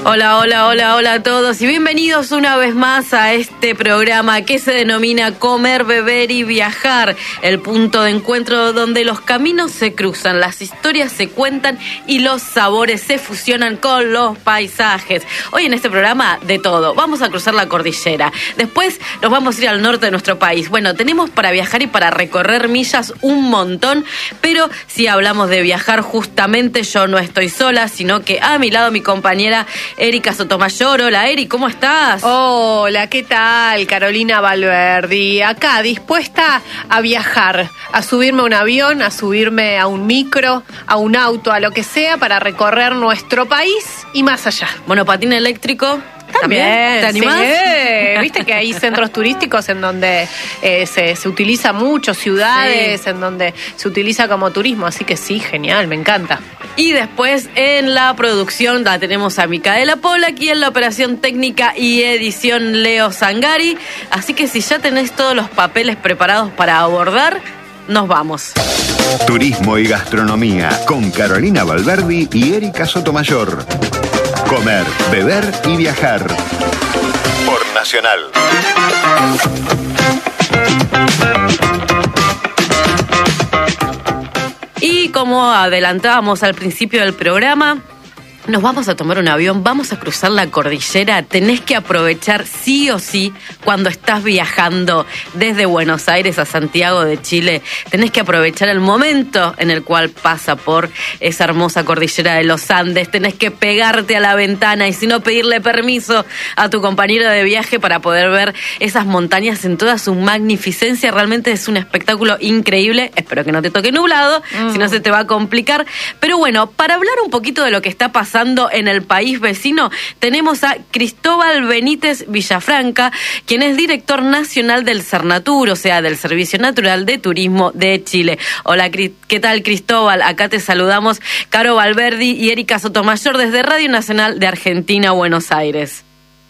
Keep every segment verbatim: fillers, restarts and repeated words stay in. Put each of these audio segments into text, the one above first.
Hola, hola, hola, hola a todos y bienvenidos una vez más a este programa que se denomina Comer, Beber y Viajar, el punto de encuentro donde los caminos se cruzan, las historias se cuentan y los sabores se fusionan con los paisajes. Hoy en este programa de todo, vamos a cruzar la cordillera, después nos vamos a ir al norte de nuestro país. Bueno, tenemos para viajar y para recorrer millas un montón, pero si hablamos de viajar justamente yo no estoy sola, sino que a mi lado mi compañera Erika Sotomayor. Hola, Eri, ¿cómo estás? Hola, ¿qué tal? Carolina Valverdi, acá dispuesta a viajar, a subirme a un avión, a subirme a un micro, a un auto, a lo que sea para recorrer nuestro país y más allá. Monopatín eléctrico. También, ¿Te animás? Sí. Viste que hay centros turísticos en donde eh, se, se utiliza mucho, ciudades, sí, en donde se utiliza como turismo, así que sí, genial, me encanta. Y después en la producción la tenemos a Micaela Polak y en la operación técnica y edición Leo Zangari, así que si ya tenés todos los papeles preparados para abordar, nos vamos. Turismo y gastronomía con Carolina Valverdi y Erika Sotomayor. Comer, beber y viajar. Por Nacional. Y como adelantábamos al principio del programa, nos vamos a tomar un avión, vamos a cruzar la cordillera. Tenés que aprovechar sí o sí cuando estás viajando desde Buenos Aires a Santiago de Chile. Tenés que aprovechar el momento en el cual pasa por esa hermosa cordillera de los Andes. Tenés que pegarte a la ventana y si no pedirle permiso a tu compañero de viaje para poder ver esas montañas en toda su magnificencia. Realmente es un espectáculo increíble. Espero que no te toque nublado, mm. si no se te va a complicar. Pero bueno, para hablar un poquito de lo que está pasando en el país vecino, tenemos a Cristóbal Benítez Villafranca, quien es director nacional del Cernatur, o sea, del Servicio Natural de Turismo de Chile. Hola, ¿qué tal, Cristóbal? Acá te saludamos Caro Valverdi y Erika Sotomayor desde Radio Nacional de Argentina, Buenos Aires.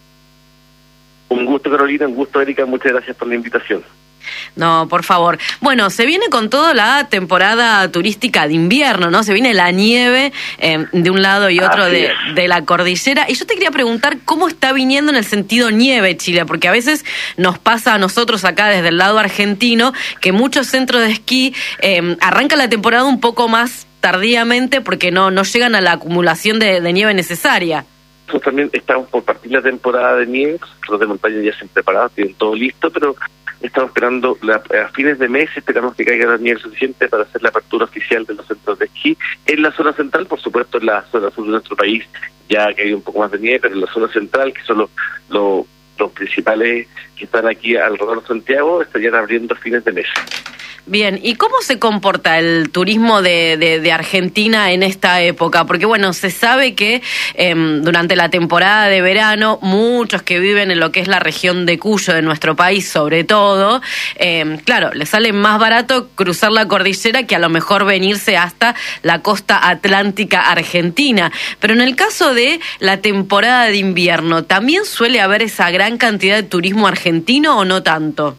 Un gusto, Carolina, un gusto, Erika, muchas gracias por la invitación. No, por favor. Bueno, se viene con toda la temporada turística de invierno, ¿no? Se viene la nieve eh, de un lado y otro de, de la cordillera. Y yo te quería preguntar cómo está viniendo en el sentido nieve Chile, porque a veces nos pasa a nosotros acá desde el lado argentino que muchos centros de esquí eh, arrancan la temporada un poco más tardíamente porque no, no llegan a la acumulación de, de nieve necesaria. Nosotros también estamos por partir la temporada de nieve, los de montaña ya se han preparado, tienen todo listo, pero estamos esperando, la, a fines de mes esperamos que caiga la nieve suficiente para hacer la apertura oficial de los centros de esquí. En la zona central, por supuesto, en la zona sur de nuestro país ya ha caído un poco más de nieve, pero en la zona central, que son los, los, los principales que están aquí alrededor de Santiago, estarían abriendo a fines de mes. Bien, ¿y cómo se comporta el turismo de, de, de Argentina en esta época? Porque, bueno, se sabe que eh, durante la temporada de verano, muchos que viven en lo que es la región de Cuyo, de nuestro país sobre todo, eh, claro, les sale más barato cruzar la cordillera que a lo mejor venirse hasta la costa atlántica argentina. Pero en el caso de la temporada de invierno, ¿también suele haber esa gran cantidad de turismo argentino o no tanto?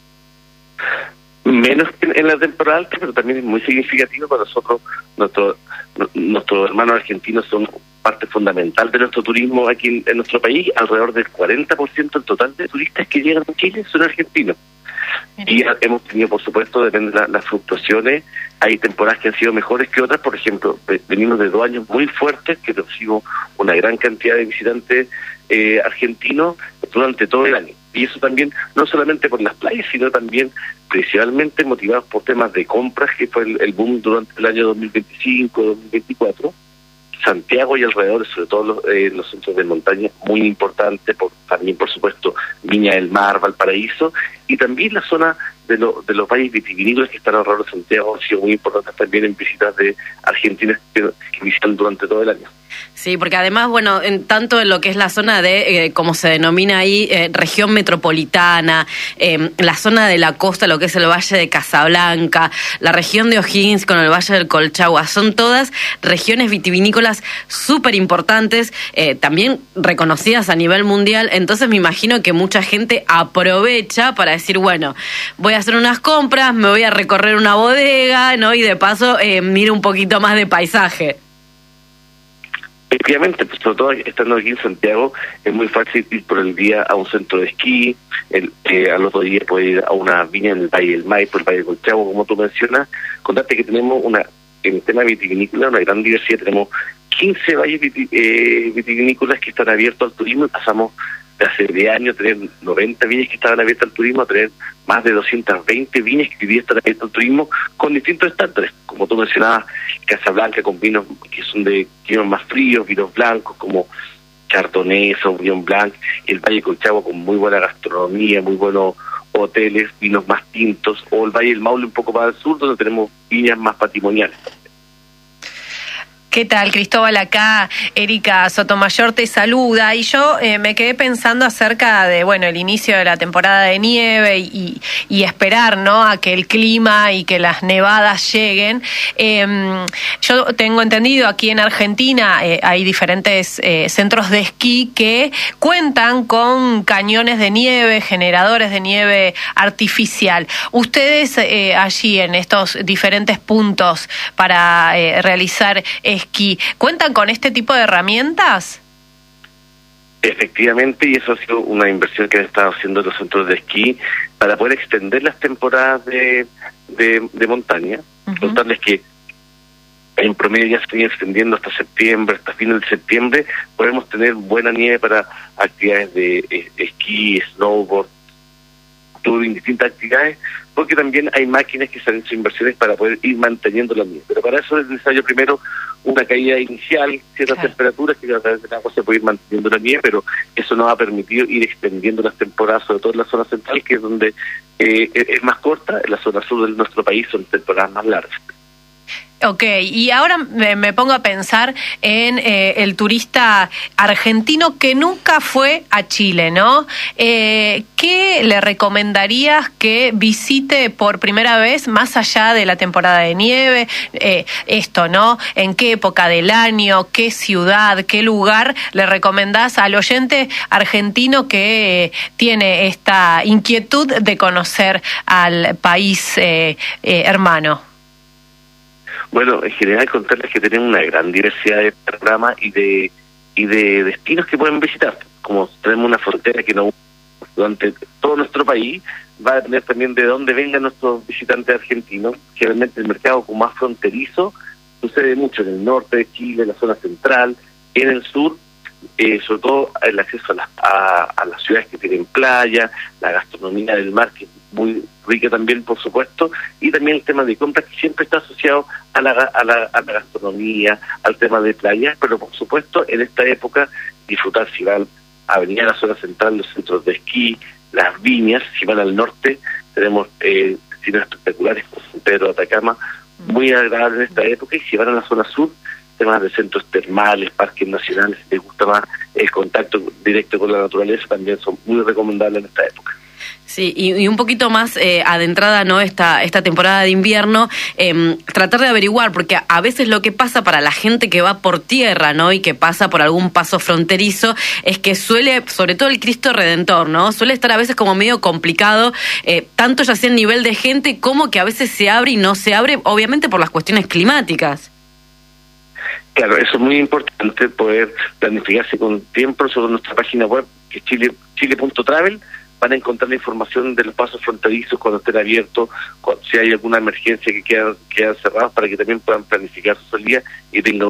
Menos que en la temporada alta, pero también es muy significativo para nosotros. Nuestro, nuestros hermanos argentinos son parte fundamental de nuestro turismo aquí en, en nuestro país. Alrededor del cuarenta por ciento del total de turistas que llegan a Chile son argentinos. Y hemos tenido, por supuesto, depende de la, las fluctuaciones, hay temporadas que han sido mejores que otras. Por ejemplo, venimos de dos años muy fuertes que recibimos una gran cantidad de visitantes eh, argentinos durante todo el año. Y eso también, no solamente por las playas, sino también principalmente motivados por temas de compras, que fue el, el boom durante el año dos mil veinticinco, dos mil veinticuatro. Santiago y alrededor, sobre todo los, eh, los centros de montaña, muy importantes, por, también por supuesto Viña del Mar, Valparaíso, y también la zona de, lo, de los valles vitivinícolas que están alrededor de Santiago han sido muy importantes también en visitas de argentinos que, que visitan durante todo el año. Sí, porque además, bueno, en tanto en lo que es la zona de, eh, como se denomina ahí, eh, región metropolitana, eh, la zona de la costa, lo que es el Valle de Casablanca, la región de O'Higgins con el Valle del Colchagua, son todas regiones vitivinícolas súper importantes, eh, también reconocidas a nivel mundial. Entonces me imagino que mucha gente aprovecha para decir, bueno, voy a hacer unas compras, me voy a recorrer una bodega, ¿no? Y de paso eh, miro un poquito más de paisaje. Efectivamente, pues, sobre todo estando aquí en Santiago, es muy fácil ir por el día a un centro de esquí, el, eh, al otro día poder ir a una viña en el Valle del Maipo, el Valle del Colchagua, como tú mencionas. Contarte que tenemos una, en el tema vitivinícola, una gran diversidad. Tenemos quince valles viti, eh, vitivinícolas que están abiertos al turismo, y pasamos de hace diez años a tener noventa viñas que estaban abiertas al turismo, a tener más de doscientas veinte viñas que hoy día están abiertas al turismo con distintos estándares, como tú mencionabas, Casablanca con vinos que son de vinos más fríos, vinos blancos como Chardonnay, Sauvignon Blanc, y el Valle Colchagua con muy buena gastronomía, muy buenos hoteles, vinos más tintos, o el Valle del Maule un poco más al sur, donde tenemos viñas más patrimoniales. ¿Qué tal, Cristóbal? Acá Erika Sotomayor te saluda, y yo eh, me quedé pensando acerca de, bueno, el inicio de la temporada de nieve y, y esperar, ¿no?, a que el clima y que las nevadas lleguen. Eh, yo tengo entendido aquí en Argentina eh, hay diferentes eh, centros de esquí que cuentan con cañones de nieve, generadores de nieve artificial. Ustedes eh, allí en estos diferentes puntos para eh, realizar esquí, ¿cuentan con este tipo de herramientas? Efectivamente, y eso ha sido una inversión que han estado haciendo los centros de esquí para poder extender las temporadas de, de, de montaña. Uh-huh. Contarles que en promedio ya se viene extendiendo hasta septiembre, hasta fines de septiembre, podemos tener buena nieve para actividades de eh, esquí, snowboard, touring, distintas actividades, porque también hay máquinas que se han hecho inversiones para poder ir manteniendo la nieve. Pero para eso es necesario primero una caída inicial, ciertas claro. temperaturas, que a través del agua se puede ir manteniendo la nieve, pero eso nos ha permitido ir extendiendo las temporadas, sobre todo en la zona central, que es donde eh, es más corta. En la zona sur de nuestro país son temporadas más largas. Ok, y ahora me, me pongo a pensar en eh, el turista argentino que nunca fue a Chile, ¿no? Eh, ¿Qué le recomendarías que visite por primera vez, más allá de la temporada de nieve? Eh, esto, ¿no? ¿En qué época del año, qué ciudad, qué lugar le recomendás al oyente argentino que eh, tiene esta inquietud de conocer al país eh, eh, hermano? Bueno, en general contarles que tenemos una gran diversidad de programas y de y de destinos que pueden visitar. Como tenemos una frontera que nos durante todo nuestro país, va a depender también de dónde vengan nuestros visitantes argentinos. Generalmente el mercado como más fronterizo sucede mucho en el norte de Chile, en la zona central, en el sur, eh, sobre todo el acceso a las, a, a las ciudades que tienen playa, la gastronomía del mar, que es muy rica también, por supuesto, y también el tema de compras, que siempre está asociado a la, a la, a la gastronomía, al tema de playas, pero por supuesto en esta época disfrutar, si van a venir a la zona central, los centros de esquí, las viñas. Si van al norte tenemos eh, destinos espectaculares como San Pedro de Atacama, muy agradable en esta época, y si van a la zona sur, temas de centros termales, parques nacionales, si les gusta más el contacto directo con la naturaleza, también son muy recomendables en esta época. Sí, y, y un poquito más eh, adentrada, ¿no?, esta esta temporada de invierno, eh, tratar de averiguar, porque a veces lo que pasa para la gente que va por tierra, ¿no?, y que pasa por algún paso fronterizo, es que suele, sobre todo el Cristo Redentor, ¿no?, suele estar a veces como medio complicado, eh, tanto ya sea el nivel de gente como que a veces se abre y no se abre, obviamente por las cuestiones climáticas. Claro, eso es muy importante, poder planificarse con tiempo. Sobre nuestra página web, que es chile punto travel, van a encontrar la información de los pasos fronterizos cuando estén abiertos, cuando, si hay alguna emergencia que quedan, quedan cerrados, para que también puedan planificar su salida y tengan...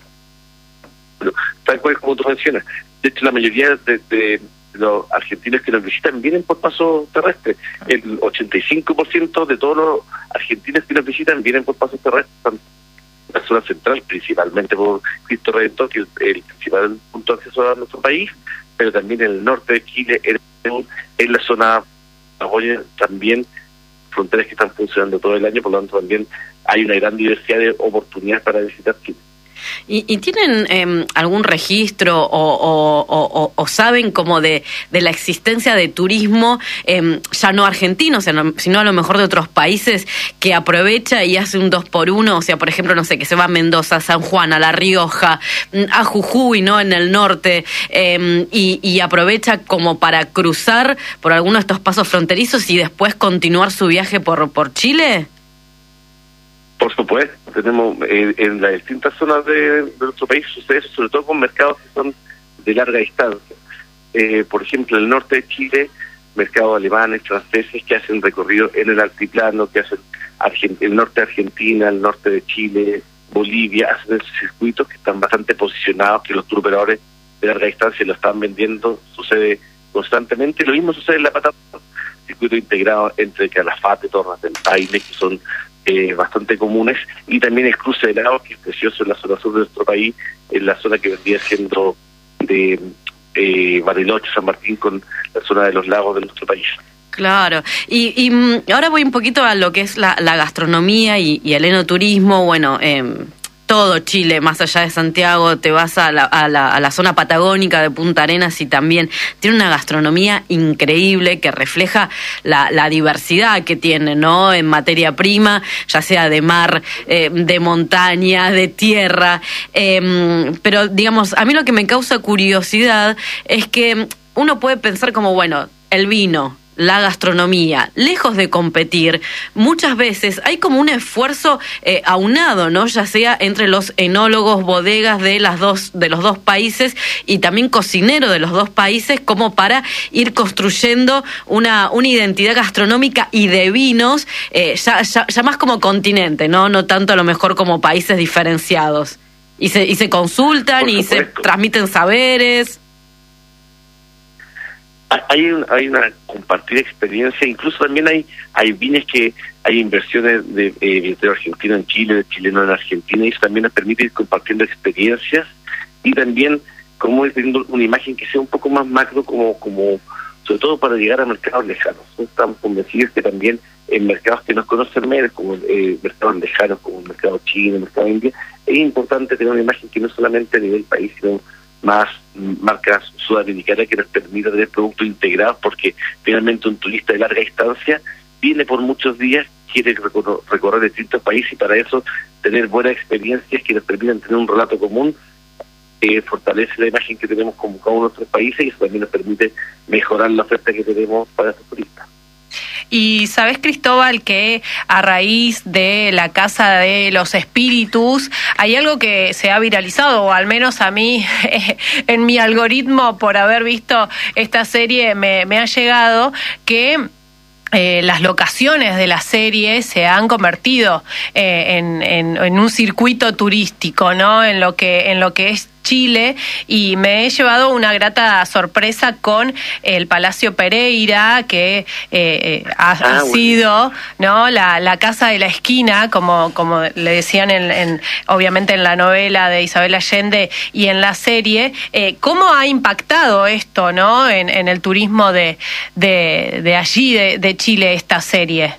Tal cual como tú mencionas. De hecho, la mayoría de, de los argentinos que nos visitan vienen por paso terrestre. El ochenta y cinco por ciento de todos los argentinos que nos visitan vienen por pasos terrestres. La zona central, principalmente por Cristo Redentor, que es el principal punto de acceso a nuestro país, pero también en el norte de Chile, en, en la zona Patagonia, también fronteras que están funcionando todo el año, por lo tanto también hay una gran diversidad de oportunidades para visitar Chile. ¿Y, y tienen eh, algún registro o, o, o, o saben como de, de la existencia de turismo, eh, ya no argentino, sino a lo mejor de otros países, que aprovecha y hace un dos por uno? O sea, por ejemplo, no sé, que se va a Mendoza, a San Juan, a La Rioja, a Jujuy, ¿no?, en el norte, eh, y, y aprovecha como para cruzar por alguno de estos pasos fronterizos y después continuar su viaje por, por Chile. Por supuesto, tenemos eh, en las distintas zonas de, de nuestro país sucede eso, sobre todo con mercados que son de larga distancia. Eh, por ejemplo, el norte de Chile, mercados alemanes, franceses que hacen recorrido en el altiplano, que hacen Argent- el norte de Argentina, el norte de Chile, Bolivia, hacen esos circuitos que están bastante posicionados, que los turoperadores de larga distancia lo están vendiendo, sucede constantemente. Lo mismo sucede en la Patagonia, circuito integrado entre Calafate, Torres del Paine, que son eh, bastante comunes, y también el cruce de lagos, que es precioso en la zona sur de nuestro país, en la zona que vendría siendo de eh, Bariloche, San Martín, con la zona de los lagos de nuestro país. Claro, y, y ahora voy un poquito a lo que es la, la gastronomía y, y el enoturismo. Bueno, eh, todo Chile, más allá de Santiago, te vas a la, a, la, a la zona patagónica de Punta Arenas y también tiene una gastronomía increíble que refleja la, la diversidad que tiene, ¿no? En materia prima, ya sea de mar, eh, de montaña, de tierra, eh, pero digamos, a mí lo que me causa curiosidad es que uno puede pensar como, bueno, el vino, la gastronomía, lejos de competir, muchas veces hay como un esfuerzo eh, aunado, ¿no? Ya sea entre los enólogos, bodegas de las dos, de los dos países y también cocineros de los dos países, como para ir construyendo una, una identidad gastronómica y de vinos, eh, ya, ya, ya más como continente, ¿no? No tanto a lo mejor como países diferenciados. Y se, y se consultan y se transmiten saberes. Hay, un, hay una compartida experiencia, incluso también hay hay bienes que hay inversiones de eh, vientero argentino en Chile, de chileno en Argentina, y eso también nos permite ir compartiendo experiencias y también como ir teniendo una imagen que sea un poco más macro, como como sobre todo para llegar a mercados lejanos. Estamos convencidos que también en mercados que nos conocen menos, como eh, mercados lejanos, como el mercado chino, el mercado indio, es importante tener una imagen que no solamente a nivel país, sino más marcas sudamericanas que nos permitan tener productos integrados, porque finalmente un turista de larga distancia viene por muchos días, quiere recor- recorrer distintos países, y para eso tener buenas experiencias que nos permitan tener un relato común eh, fortalece la imagen que tenemos como cada uno de nuestros países, y eso también nos permite mejorar la oferta que tenemos para esos turistas. Y sabes, Cristóbal, que a raíz de la Casa de los Espíritus hay algo que se ha viralizado, o al menos a mí en mi algoritmo por haber visto esta serie me, me ha llegado, que Eh, las locaciones de la serie se han convertido eh, en, en, en un circuito turístico, ¿no? En lo que en lo que es Chile, y me he llevado una grata sorpresa con el Palacio Pereira, que eh, ha, ah, ha sido, ¿no? La, la casa de la esquina, como como le decían en, en obviamente en la novela de Isabel Allende y en la serie. Eh, ¿Cómo ha impactado esto, ¿no? En, en el turismo de de, de allí, de, de Chile, esta serie?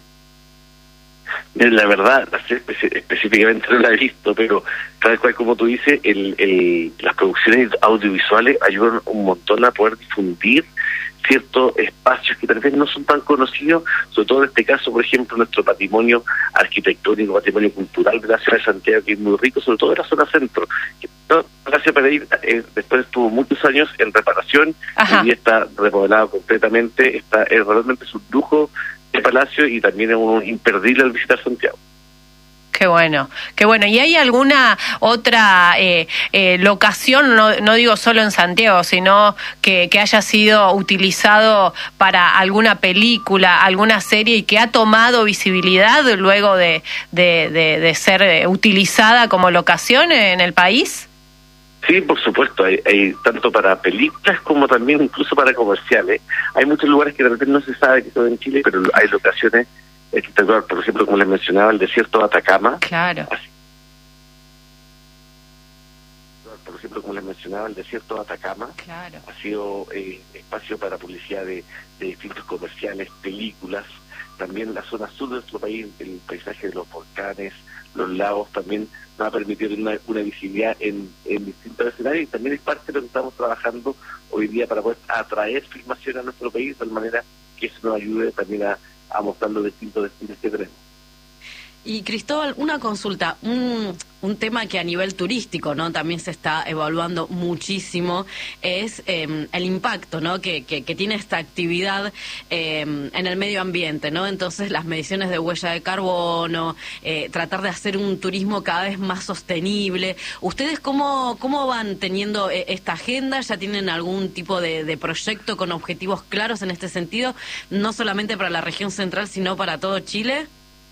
La verdad, la serie específicamente no la he visto, pero tal cual como tú dices, el, el, las producciones audiovisuales ayudan un montón a poder difundir ciertos espacios que tal vez no son tan conocidos, sobre todo en este caso, por ejemplo, nuestro patrimonio arquitectónico, patrimonio cultural de la ciudad de Santiago, que es muy rico, sobre todo en la zona centro. El Palacio Pereira eh, después estuvo muchos años en reparación, y está remodelado completamente, está es realmente es un lujo de palacio, y también es un imperdible al visitar Santiago. Qué bueno, qué bueno. ¿Y hay alguna otra eh, eh, locación, no, no digo solo en Santiago, sino que, que haya sido utilizado para alguna película, alguna serie, y que ha tomado visibilidad luego de, de, de, de ser utilizada como locación en el país? Sí, por supuesto, hay, hay tanto para películas como también incluso para comerciales. Hay muchos lugares que de repente no se sabe que son en Chile, pero hay locaciones espectaculares, por ejemplo, como les mencionaba, el desierto de Atacama. Claro. Así, por ejemplo, como les mencionaba, el desierto de Atacama. Claro. Ha sido eh, espacio para publicidad de, de distintos comerciales, películas. También la zona sur de nuestro país, el paisaje de los volcanes, los lagos, también nos va a permitir una, una visibilidad en, en distintos escenarios, y también es parte de lo que estamos trabajando hoy día para poder atraer filmación a nuestro país, de tal manera que eso nos ayude también a, a mostrar los distintos destinos que tenemos. Y Cristóbal, una consulta, un, un tema que a nivel turístico, ¿no?, también se está evaluando muchísimo, es eh, el impacto, ¿no?, que, que, que tiene esta actividad eh, en el medio ambiente, ¿no? Entonces las mediciones de huella de carbono, eh, tratar de hacer un turismo cada vez más sostenible. ¿Ustedes cómo, cómo van teniendo eh, esta agenda? ¿Ya tienen algún tipo de, de proyecto con objetivos claros en este sentido, no solamente para la región central, sino para todo Chile?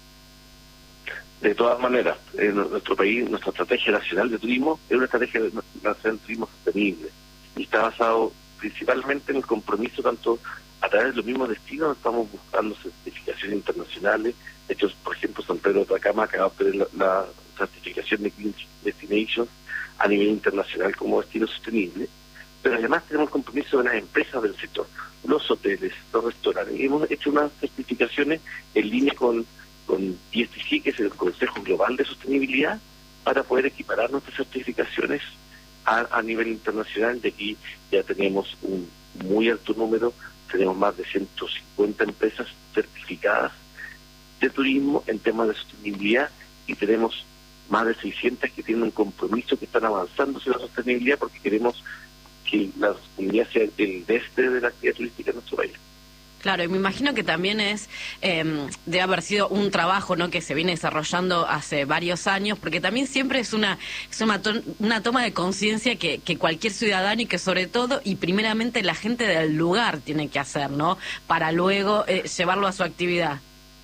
De todas maneras, en nuestro país, nuestra estrategia nacional de turismo es una estrategia nacional de turismo sostenible y está basado principalmente en el compromiso tanto a través de los mismos destinos. Estamos buscando certificaciones internacionales. De hecho, por ejemplo, San Pedro de Atacama acaba de obtener la, la certificación de Clean Destinations a nivel internacional como destino sostenible, pero además tenemos el compromiso de las empresas del sector, los hoteles, los restaurantes, y hemos hecho unas certificaciones en línea con con I S T C, que es el Consejo Global de Sostenibilidad, para poder equiparar nuestras certificaciones a, a nivel internacional. De aquí ya tenemos un muy alto número, tenemos más de ciento cincuenta empresas certificadas de turismo en temas de sostenibilidad, y tenemos más de seiscientas que tienen un compromiso, que están avanzando hacia la sostenibilidad, porque queremos que la sostenibilidad sea el desde de la actividad turística en nuestro país. Claro, y me imagino que también es eh, debe haber sido un trabajo, ¿no?, que se viene desarrollando hace varios años, porque también siempre es una es una, to una toma de conciencia que, que cualquier ciudadano, y que sobre todo y primeramente la gente del lugar tiene que hacer, ¿no?, para luego eh, llevarlo a su actividad.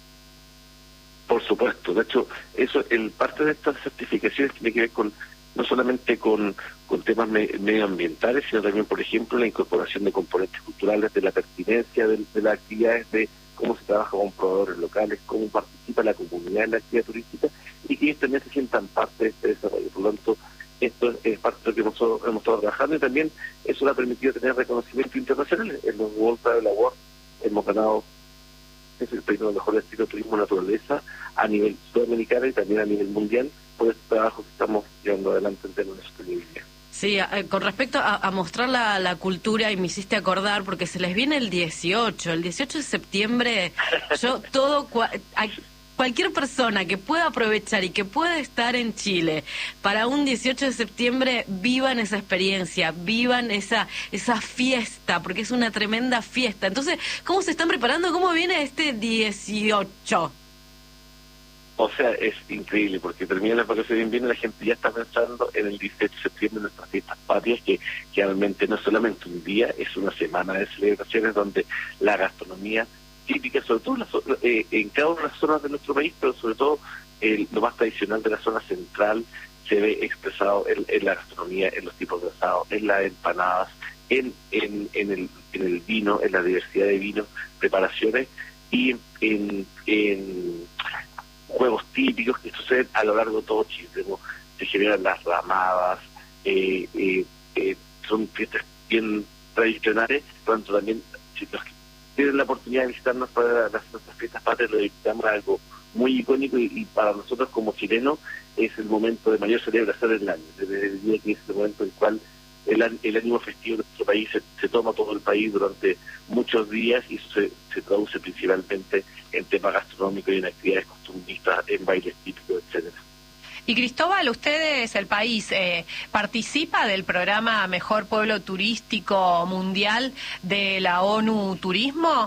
Por supuesto, de hecho, eso, el parte de estas certificaciones tiene que ver con no solamente con, con temas me, medioambientales, sino también, por ejemplo, la incorporación de componentes culturales, de la pertinencia de, de las actividades, de cómo se trabaja con proveedores locales, cómo participa la comunidad en la actividad turística, y que ellos también se sientan parte de este desarrollo. Por lo tanto, esto es parte de lo que nosotros hemos estado trabajando, y también eso le ha permitido tener reconocimiento internacional. En los World Travel Awards hemos ganado, es el premio de mejor destino de turismo naturaleza a nivel sudamericano y también a nivel mundial, por este trabajo que estamos llevando adelante en términos de sostenibilidad. Sí, eh, con respecto a, a mostrar la, la cultura, y me hiciste acordar, porque se les viene el dieciocho, el dieciocho de septiembre, yo todo, cua, a, cualquier persona que pueda aprovechar y que pueda estar en Chile para un dieciocho de septiembre, vivan esa experiencia, vivan esa, esa fiesta, porque es una tremenda fiesta. Entonces, ¿cómo se están preparando? ¿Cómo viene este dieciocho? O sea, es increíble, porque termina la vacación de invierno y la gente ya está pensando en el dieciocho de septiembre, en nuestras fiestas patrias, que, que realmente no es solamente un día, es una semana de celebraciones donde la gastronomía típica, sobre todo en, la, eh, en cada una de las zonas de nuestro país, pero sobre todo eh, lo más tradicional de la zona central, se ve expresado en, en la gastronomía, en los tipos de asado, en las empanadas, en, en, en, el, en el vino, en la diversidad de vinos, preparaciones, y en... en juegos típicos que suceden a lo largo de todo Chile. Se generan las ramadas, eh, eh, eh, son fiestas bien tradicionales, por lo tanto también, si los que tienen la oportunidad de visitarnos para las, nuestras fiestas patrias, lo invitamos a algo muy icónico, y, y para nosotros como chilenos es el momento de mayor celebración del año, desde el día que es el momento en el cual el, el ánimo festivo de nuestro país se, se toma todo el país durante muchos días, y eso se, se traduce principalmente en temas gastronómicos y en actividades costumbristas, en bailes típicos, etcétera. Y Cristóbal, ustedes, el país, eh, ¿participa del programa Mejor Pueblo Turístico Mundial de la ONU Turismo?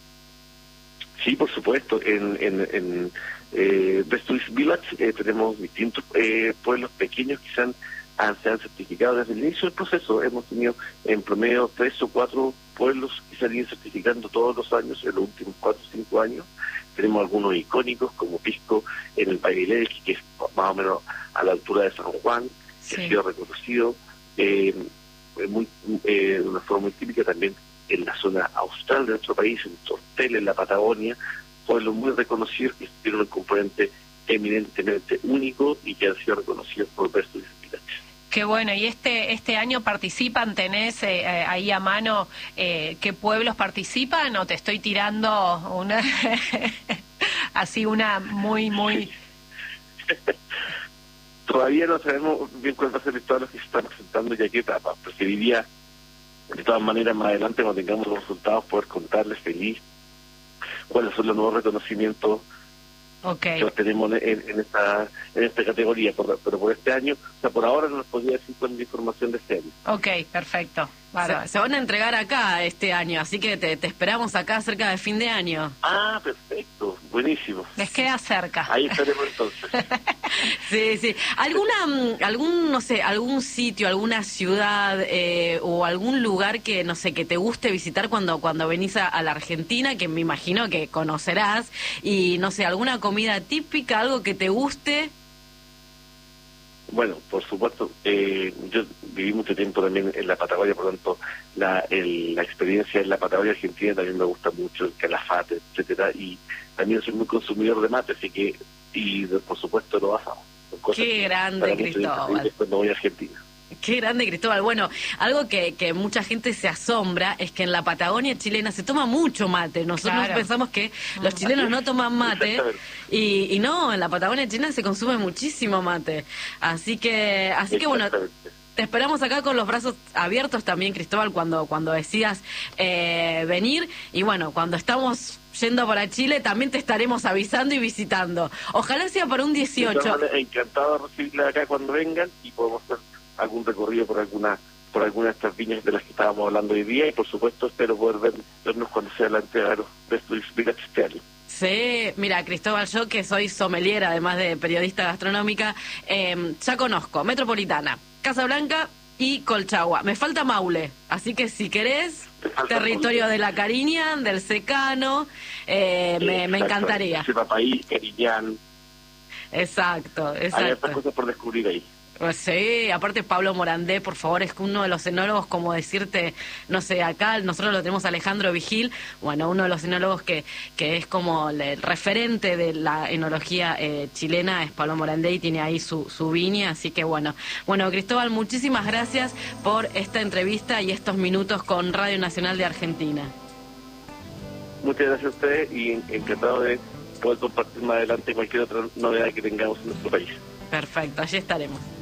Sí, por supuesto. En, en, en eh, Best Tourist Village eh, tenemos distintos eh, pueblos pequeños que se han, han, se han certificado desde el inicio del proceso. Hemos tenido en promedio tres o cuatro pueblos que se han ido certificando todos los años, en los últimos cuatro o cinco años. Tenemos algunos icónicos como Pisco en el Paguilé, que es más o menos a la altura de San Juan, que sí ha sido reconocido eh, muy, eh, de una forma muy típica. También en la zona austral de nuestro país, en Tortel, en la Patagonia, pueblos muy reconocidos que tienen un componente eminentemente único y que han sido reconocidos por Best Tourist Village. Qué bueno, y este este año participan, ¿tenés eh, ahí a mano eh, qué pueblos participan, o te estoy tirando una así una muy, muy... Todavía no sabemos bien cuál va a ser todos los que se están presentando y a qué etapa. Preferiría, de todas maneras, más adelante, cuando tengamos los resultados, poder contarles feliz cuáles son los nuevos reconocimientos Okay. que tenemos en, en esta en esta categoría, por, pero por este año, o sea, por ahora no nos podría decir cuál es la información de este año. Ok, perfecto. Se, se van a entregar acá este año, así que te, te esperamos acá cerca de fin de año. Ah, perfecto, buenísimo. Les queda cerca. Ahí estaremos entonces. Sí, sí. ¿Alguna, algún, no sé, algún sitio, alguna ciudad eh, o algún lugar que, no sé, que te guste visitar cuando, cuando venís a, a la Argentina, que me imagino que conocerás, y, no sé, alguna comida típica, algo que te guste? Bueno, por supuesto, eh, yo viví mucho tiempo también en la Patagonia, por lo tanto, la, el, la experiencia en la Patagonia Argentina también me gusta mucho, el calafate, etcétera, y también soy muy consumidor de mate, así que, y por supuesto lo asado. Qué grande, Cristóbal. Cuando voy a Argentina. Qué grande, Cristóbal. Bueno, algo que, que mucha gente se asombra es que en la Patagonia chilena se toma mucho mate. Nosotros Claro. pensamos que los chilenos no toman mate y, y no, en la Patagonia chilena se consume muchísimo mate. Así que, así que bueno, te esperamos acá con los brazos abiertos también, Cristóbal, cuando, cuando decidas eh, venir. Y bueno, cuando estamos yendo para Chile también te estaremos avisando y visitando. Ojalá sea para un dieciocho. Encantado de recibirla acá cuando vengan y podemos hacer algún recorrido por alguna por alguna de estas viñas de las que estábamos hablando hoy día, y por supuesto espero poder ver, vernos cuando sea la entrega de los de estos vinos este año. Sí, mira, Cristóbal, yo que soy sommelier, además de periodista gastronómica, eh, ya conozco Metropolitana, Casablanca y Colchagua. Me falta Maule, así que si querés, territorio de la Cariñán, del Secano, eh, me, me encantaría. Papaí, Cariñán. Exacto, exacto. Hay otras cosas por descubrir ahí. Sí, aparte Pablo Morandé, por favor, es uno de los enólogos, como decirte, no sé, acá nosotros lo tenemos a Alejandro Vigil, bueno, uno de los enólogos que, que es como el referente de la enología eh, chilena, es Pablo Morandé, y tiene ahí su, su viña, así que bueno. Bueno, Cristóbal, muchísimas gracias por esta entrevista y estos minutos con Radio Nacional de Argentina. Muchas gracias a ustedes y encantado de poder compartir más adelante cualquier otra novedad que tengamos en nuestro país. Perfecto, allí estaremos.